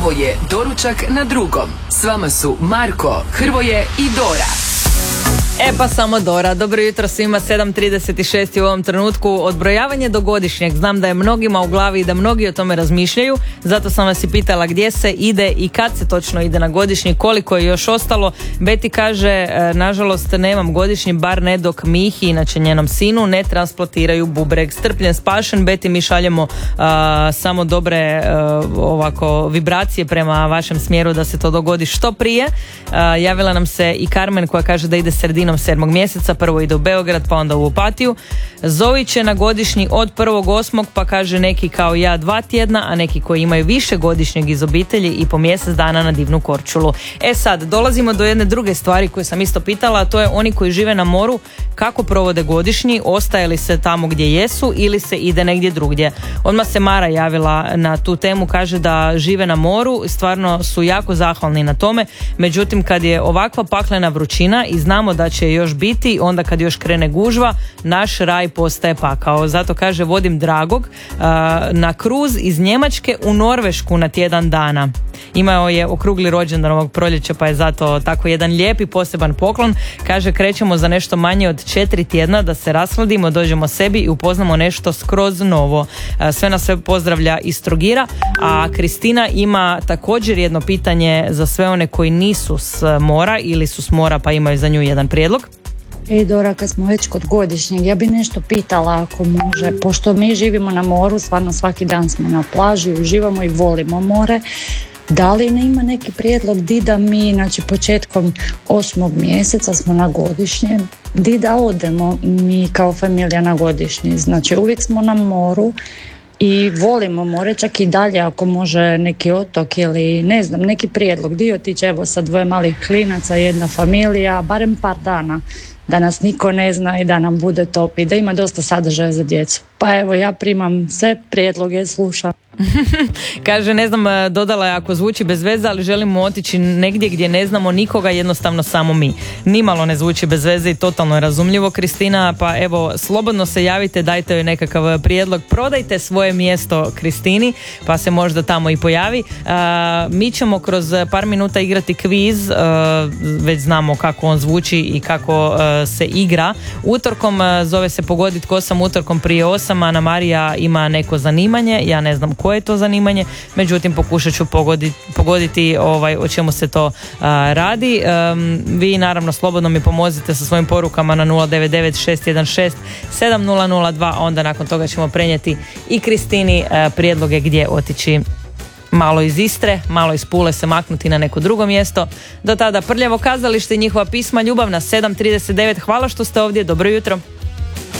Ovo je Doručak na drugom. S vama su Marko, Hrvoje i Dora. Pa samo Dora. Dobro jutro svima, 7:36 u ovom trenutku. Odbrojavanje do godišnjeg. Znam da je mnogima u glavi i da mnogi o tome razmišljaju. Zato sam vas i pitala gdje se ide i kad se točno ide na godišnji, koliko je još ostalo. Beti kaže, nažalost nemam godišnji, bar ne dok Mihi, inače njenom sinu, ne transplantiraju bubreg. Strpljen, spašen. Beti, mi šaljemo samo dobre ovako vibracije prema vašem smjeru da se to dogodi što prije. Javila nam se i Carmen koja kaže da ide sredinom 7. mjeseca, prvo ide u Beograd pa onda u Opatiju. Zoe će na godišnji od 1.8. pa kaže neki kao ja 2 tjedna, a neki koji imaju više godišnjeg iz obitelji i po mjesec dana na divnu Korčulu. Sad, dolazimo do jedne druge stvari koju sam isto pitala, a to je oni koji žive na moru, kako provode godišnji, ostaje li se tamo gdje jesu ili se ide negdje drugdje. Odmah se Mara javila na tu temu, kaže da žive na moru, stvarno su jako zahvalni na tome, međutim kad je ovakva paklena vrućina i znamo da će još biti, onda kad još krene gužva, naš raj postaje pakao. Zato kaže, vodim dragog na kruz iz Njemačke u Norvešku na tjedan dana. Imao je okrugli rođendan ovog proljeća, pa je zato tako jedan lijepi poseban poklon. Kaže, krećemo za nešto manje od 4 tjedna da se rasladimo, dođemo sebi i upoznamo nešto skroz novo. Sve nas sve pozdravlja iz Trogira. A Kristina ima također jedno pitanje za sve one koji nisu s mora ili su s mora pa imaju za nju jedan prijedlog. Dora, kad smo već kod godišnjeg, ja bi nešto pitala ako može, pošto mi živimo na moru, stvarno svaki dan smo na plaži, uživamo i volimo more. Da li ne ima neki prijedlog di da mi, znači početkom 8. mjeseca smo na godišnje, di da odemo mi kao familija na godišnji, znači uvijek smo na moru i volimo more, čak i dalje ako može neki otok ili ne znam, neki prijedlog, di otići evo sa 2 malih klinaca, jedna familija, barem par dana, da nas niko ne zna i da nam bude top i da ima dosta sadržaja za djecu. Pa evo, ja primam sve prijedloge, slušam. Kaže, ne znam, dodala je ako zvuči bez veze, ali želimo otići negdje gdje ne znamo nikoga, jednostavno samo mi. Nimalo ne zvuči bez veze i totalno je razumljivo, Kristina, pa evo, slobodno se javite, dajte joj nekakav prijedlog, prodajte svoje mjesto Kristini, pa se možda tamo i pojavi. Mi ćemo kroz par minuta igrati kviz, već znamo kako on zvuči i kako se igra. Utorkom zove se Pogodit tko sam, utorkom prije 8, Ana Marija ima neko zanimanje, ja ne znam koje je to zanimanje, međutim pokušat ću pogoditi o čemu se to radi. Vi naravno slobodno mi pomozite sa svojim porukama na 099 616 7002, onda nakon toga ćemo prenijeti i Kristini prijedloge gdje otići. Malo iz Istre, malo iz Pule se maknuti na neko drugo mjesto. Do tada Prljavo kazalište i njihova pisma Ljubav na 7:39. Hvala što ste ovdje, dobro jutro.